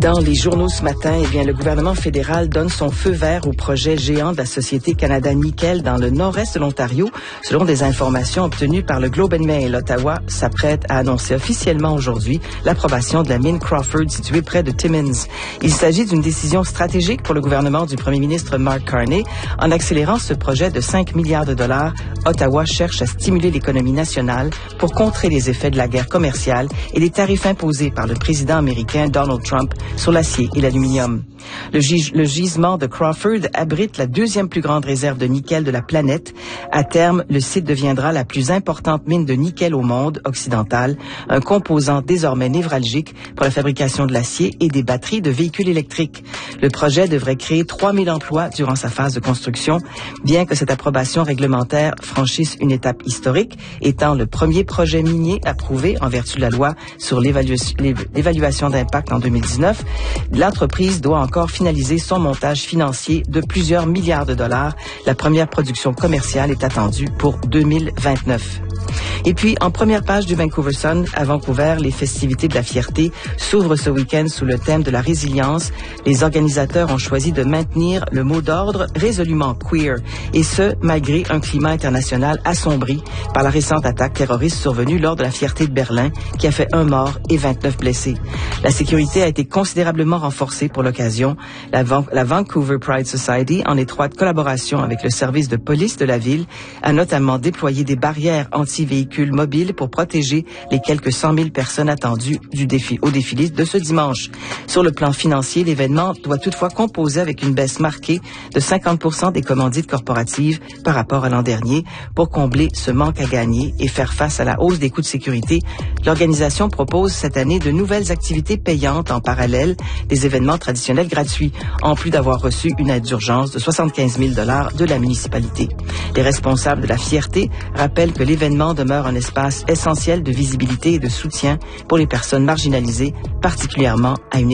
Dans les journaux ce matin, le gouvernement fédéral donne son feu vert au projet géant de la société Canada Nickel dans le nord-est de l'Ontario. Selon des informations obtenues par le Globe and Mail, Ottawa s'apprête à annoncer officiellement aujourd'hui l'approbation de la mine Crawford située près de Timmins. Il s'agit d'une décision stratégique pour le gouvernement du premier ministre Mark Carney. En accélérant ce projet de 5 milliards de dollars, Ottawa cherche à stimuler l'économie nationale pour contrer les effets de la guerre commerciale et les tarifs imposés par le président américain Donald Trump sur l'acier et l'aluminium. Le gisement de Crawford abrite la deuxième plus grande réserve de nickel de la planète. À terme, le site deviendra la plus importante mine de nickel au monde occidental, un composant désormais névralgique pour la fabrication de l'acier et des batteries de véhicules électriques. Le projet devrait créer 3000 emplois durant sa phase de construction, bien que cette approbation réglementaire franchisse une étape historique, étant le premier projet minier approuvé en vertu de la loi sur l'évaluation d'impact en 2019. L'entreprise doit encore finaliser son montage financier de plusieurs milliards de dollars. La première production commerciale est attendue pour 2029. Et puis, en première page du Vancouver Sun, à Vancouver, les festivités de la fierté s'ouvrent ce week-end sous le thème de la résilience. Les organisateurs ont choisi de maintenir le mot d'ordre résolument queer, et ce, malgré un climat international assombri par la récente attaque terroriste survenue lors de la fierté de Berlin, qui a fait 1 mort et 29 blessés. La sécurité a été considérablement renforcée pour l'occasion. La Vancouver Pride Society, en étroite collaboration avec le service de police de la ville, a notamment déployé des barrières anti-véhicules mobiles pour protéger les quelques 100 000 personnes attendues au défilé de ce dimanche. Sur le plan financier, l'événement doit toutefois composer avec une baisse marquée de 50% des commandites corporatives par rapport à l'an dernier. Pour combler ce manque à gagner et faire face à la hausse des coûts de sécurité, l'organisation propose cette année de nouvelles activités payantes en parallèle des événements traditionnels gratuits, en plus d'avoir reçu une aide d'urgence de 75 000 $ de la municipalité. Les responsables de la fierté rappellent que l'événement demeure un espace essentiel de visibilité et de soutien pour les personnes marginalisées, particulièrement à une